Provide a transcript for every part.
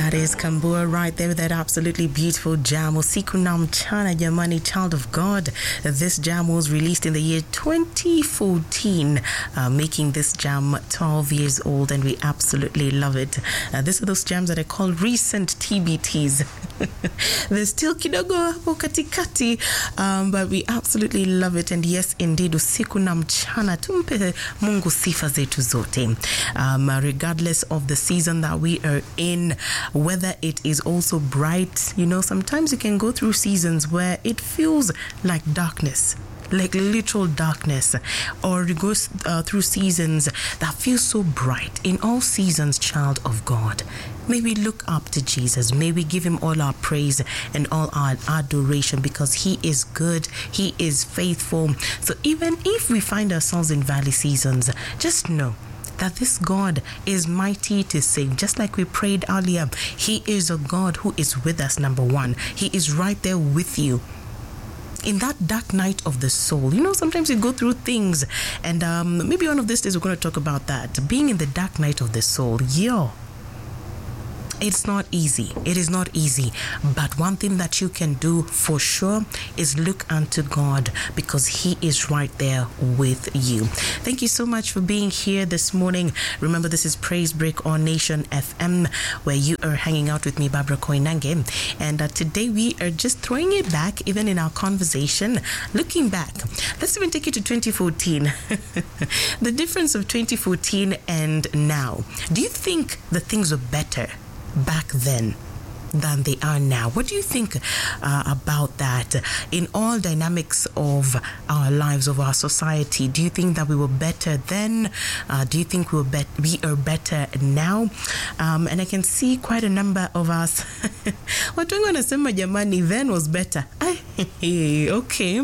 That is Kambua right there with that absolutely beautiful jam. Usiku na mchana jamani, child of God. This jam was released in the year 2014, making this jam 12 years old, and we absolutely love it. These are those jams that are called recent TBTs. There's still kidogo hapo katikati, but we absolutely love it. And yes, indeed, usiku na mchana tumpe Mungu sifa zetu zote. Regardless of the season that we are in, whether it is also bright, you know, sometimes you can go through seasons where it feels like darkness, like literal darkness, or it goes through seasons that feel so bright. In all seasons, child of God, may we look up to Jesus. May we give him all our praise and all our adoration, because he is good, he is faithful. So even if we find ourselves in valley seasons, just know that this God is mighty to save. Just like we prayed earlier, he is a God who is with us, number one. He is right there with you in that dark night of the soul. You know, sometimes you go through things, and maybe one of these days we're going to talk about that. Being in the dark night of the soul, it's not easy. It is not easy. But one thing that you can do for sure is look unto God, because he is right there with you. Thank you so much for being here this morning. Remember, this is Praise Break on Nation FM, where you are hanging out with me, Barbara Koinange. And today we are just throwing it back, even in our conversation, looking back. Let's even take you to 2014. The difference of 2014 and now. Do you think the things were better back then than they are now? What do you think about that in all dynamics of our lives, of our society? Do you think that we were better then? Do you think we are better now? And I can see quite a number of us. What I'm going to say, jamani, then was better. Okay.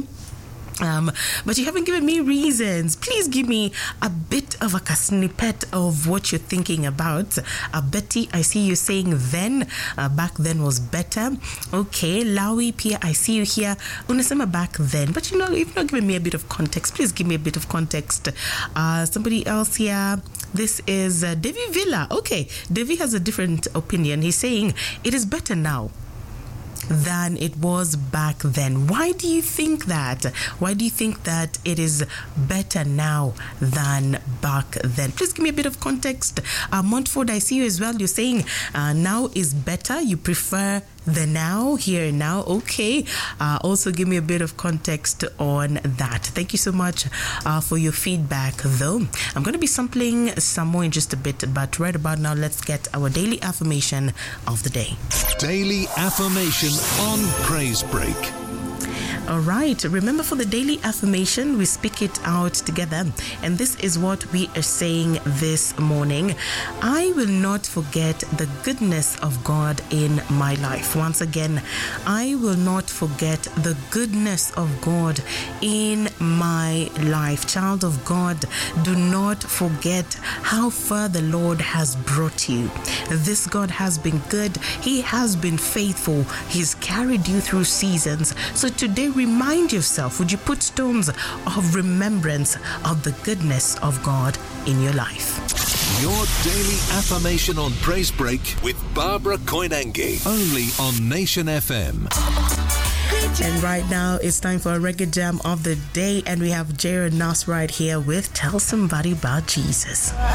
But you haven't given me reasons. Please give me a bit of a snippet of what you're thinking about. Betty, I see you saying then, back then was better. Okay, Lawi, Pia, I see you here. Unasema back then. But you know, if you're not giving me a bit of context, please give me a bit of context. Somebody else here. This is Devi Villa. Okay, Devi has a different opinion. He's saying it is better now than it was back then. Why do you think that? Why do you think that it is better now than back then? Please give me a bit of context. Montford, I see you as well. You're saying now is better. You prefer the now, here and now. Okay. Also give me a bit of context on that. Thank you so much for your feedback, though. I'm going to be sampling some more in just a bit, but right about now, let's get our daily affirmation of the day. Daily affirmation on Praise Break. All right. Remember, for the daily affirmation, we speak it out together. And this is what we are saying this morning. I will not forget the goodness of God in my life. Once again, I will not forget the goodness of God in my life. Child of God, do not forget how far the Lord has brought you. This God has been good. He has been faithful. He's carried you through seasons. So today, remind yourself, would you put stones of remembrance of the goodness of God in your life? Your daily affirmation on Praise Break with Barbara Koinange, only on Nation FM. And right now, it's time for a reggae jam of the day, and we have Jared Nas right here with Tell Somebody About Jesus.